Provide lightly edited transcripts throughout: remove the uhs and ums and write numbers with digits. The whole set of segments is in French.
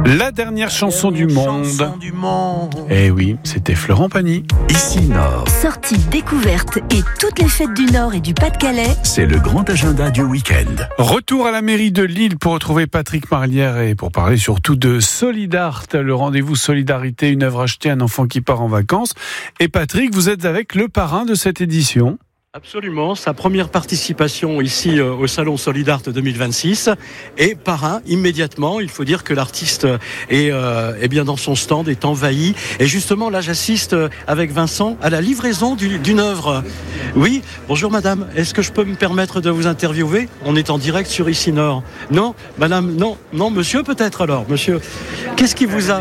La dernière chanson du monde. Eh oui, c'était Florent Pagny. Ici Nord. Sorties, découvertes et toutes les fêtes du Nord et du Pas-de-Calais. C'est le grand agenda du week-end. Retour à la mairie de Lille pour retrouver Patrick Marlière et pour parler surtout de Solidart, le rendez-vous solidarité, une œuvre achetée, un enfant qui part en vacances. Et Patrick, vous êtes avec le parrain de cette édition. Absolument, sa première participation ici au Salon Solidart 2026 et parrain immédiatement. Il faut dire que l'artiste est bien dans son stand, est envahi. Et justement, là, j'assiste avec Vincent à la livraison d'une œuvre. Oui, bonjour madame, est-ce que je peux me permettre de vous interviewer ? On est en direct sur Ici Nord. Non, madame, non, monsieur peut-être alors, monsieur. Qu'est-ce qui vous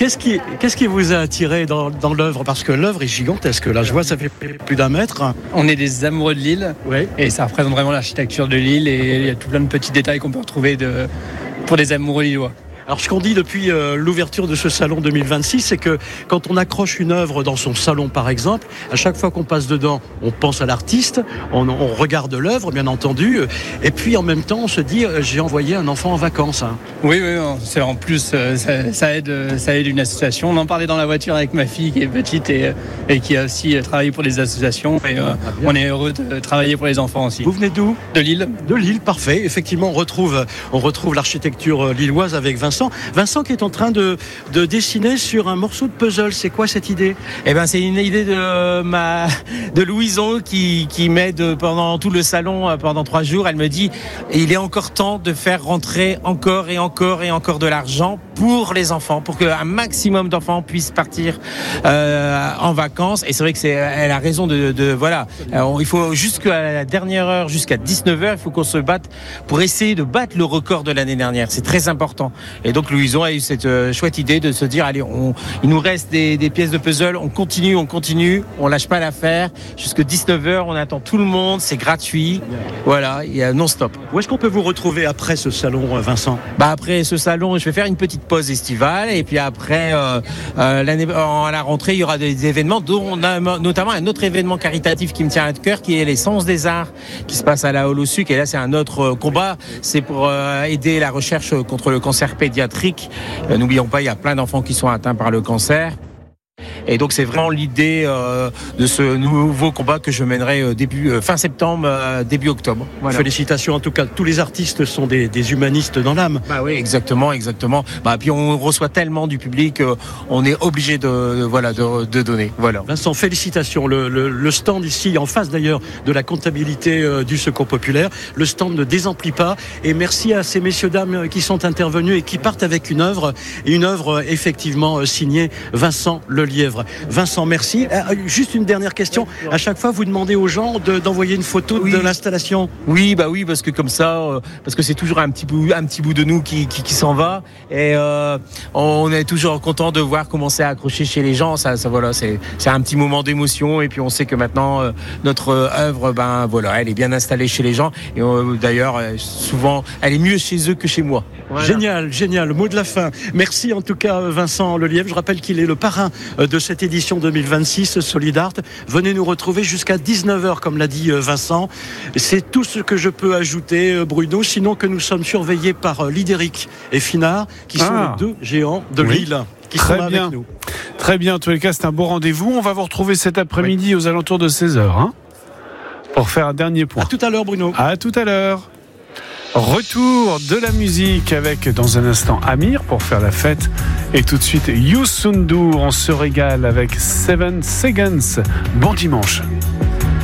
a attiré dans l'œuvre ? Parce que l'œuvre est gigantesque. Là, je vois, ça fait plus d'1 mètre. On est des amoureux de Lille, oui. Et ça représente vraiment l'architecture de Lille et il y a tout plein de petits détails qu'on peut retrouver pour des amoureux lillois. Alors ce qu'on dit depuis l'ouverture de ce salon 2026, c'est que quand on accroche une œuvre dans son salon par exemple, à chaque fois qu'on passe dedans, on pense à l'artiste, on regarde l'œuvre bien entendu, et puis en même temps on se dit j'ai envoyé un enfant en vacances. Hein. Oui, c'est en plus ça aide une association. On en parlait dans la voiture avec ma fille qui est petite et qui a aussi travaillé pour des associations. Et on est heureux de travailler pour les enfants aussi. Vous venez d'où ? De Lille. De Lille, parfait. Effectivement, on retrouve l'architecture lilloise avec Vincent qui est en train de dessiner sur un morceau de puzzle. C'est quoi cette idée ? C'est une idée de Louison qui m'aide pendant tout le salon, pendant 3 jours. Elle me dit, il est encore temps de faire rentrer encore et encore et encore de l'argent pour les enfants, pour qu'un maximum d'enfants puissent partir en vacances. Et c'est vrai que elle a raison voilà. Alors, il faut jusqu'à la dernière heure, jusqu'à 19h, il faut qu'on se batte pour essayer de battre le record de l'année dernière. C'est très important. Et donc Louison a eu cette chouette idée de se dire, allez, il nous reste des pièces de puzzle, on continue, on lâche pas l'affaire. Jusqu'à 19h, on attend tout le monde, c'est gratuit. Voilà, il y a non-stop. Où est-ce qu'on peut vous retrouver après ce salon, Vincent ? Après ce salon, je vais faire une petite pause estivale et puis après, à la rentrée, il y aura des événements dont on a notamment un autre événement caritatif qui me tient à cœur, qui est les Sens des Arts, qui se passe à la Holosuc. Et là, c'est un autre combat. C'est pour aider la recherche contre le cancer pédiatrique. N'oublions pas, il y a plein d'enfants qui sont atteints par le cancer. Et donc c'est vraiment l'idée de ce nouveau combat que je mènerai fin septembre, début octobre. Voilà. Félicitations en tout cas, tous les artistes sont des humanistes dans l'âme. Bah oui, exactement. Puis on reçoit tellement du public, on est obligé de donner. Voilà. Vincent, félicitations. Le stand ici, en face d'ailleurs de la comptabilité du Secours Populaire, le stand ne désemplit pas. Et merci à ces messieurs dames qui sont intervenus et qui partent avec une œuvre effectivement signée Vincent Lelièvre. Vincent, merci. Juste une dernière question. À chaque fois, vous demandez aux gens d'envoyer une photo de l'installation. Oui, parce que comme ça, parce que c'est toujours un petit bout de nous qui s'en va. Et on est toujours content de voir comment c'est accroché chez les gens. Ça, voilà, c'est un petit moment d'émotion. Et puis on sait que maintenant notre œuvre, elle est bien installée chez les gens. Et d'ailleurs, souvent, elle est mieux chez eux que chez moi. Voilà. Génial. Mot de la fin. Merci en tout cas, Vincent Lelièvre. Je rappelle qu'il est le parrain de cette édition 2026 Solidart. Venez nous retrouver jusqu'à 19h, comme l'a dit Vincent. C'est tout ce que je peux ajouter, Bruno, sinon que nous sommes surveillés par Lidéric et Finard, qui sont les 2 géants de Lille, qui sont là avec nous. Très bien, en tous les cas, c'est un beau rendez-vous. On va vous retrouver cet après-midi aux alentours de 16h, pour faire un dernier point. À tout à l'heure, Bruno. À tout à l'heure. Retour de la musique avec, dans un instant, Amir pour faire la fête. Et tout de suite, Youssou N'Dour. On se régale avec 7 Seconds. Bon dimanche.